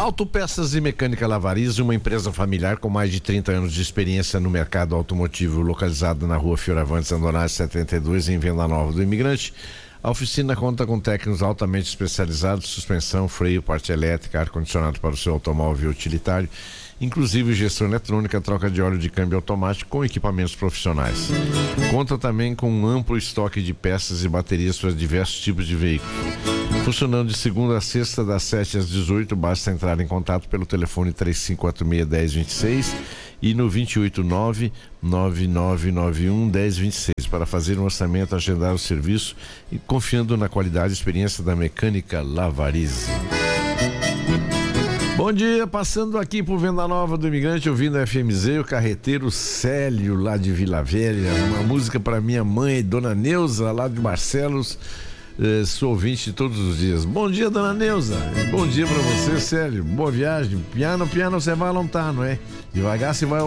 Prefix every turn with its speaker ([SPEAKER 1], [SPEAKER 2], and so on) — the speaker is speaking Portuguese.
[SPEAKER 1] Autopeças e Mecânica Lavariz, uma empresa familiar com mais de 30 anos de experiência no mercado automotivo, localizada na rua Fioravantes Andonazzi 72, em Venda Nova do Imigrante. A oficina conta com técnicos altamente especializados, suspensão, freio, parte elétrica, ar-condicionado para o seu automóvel utilitário, inclusive gestão eletrônica, troca de óleo de câmbio automático com equipamentos profissionais. Conta também com um amplo estoque de peças e baterias para diversos tipos de veículos. Funcionando de segunda a sexta, das 7 às 18, basta entrar em contato pelo telefone 3546-1026 e no 289-9991-1026 para fazer um orçamento, agendar o serviço e confiando na qualidade e experiência da Mecânica Lavariz. Bom dia, passando aqui por Venda Nova do Imigrante, ouvindo a FMZ, o carreteiro Célio, lá de Vila Velha, uma música para minha mãe, Dona Neuza, lá de Barcelos. Sou ouvinte de todos os dias. Bom dia, Dona Neuza. Bom dia pra você, Célio. Boa viagem. Piano você vai lontar, não é? Devagar você vai